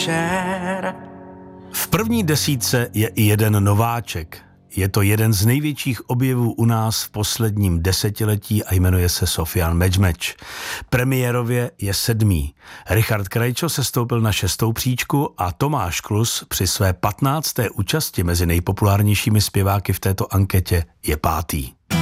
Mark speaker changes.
Speaker 1: share.
Speaker 2: V první desítce je i jeden nováček. Je to jeden z největších objevů u nás v posledním desetiletí a jmenuje se Sofian Medžmeč. Premiérově je 7. Richard Krejčo se stoupil na 6. příčku a Tomáš Klus při své 15. účasti mezi nejpopulárnějšími zpěváky v této anketě je 5.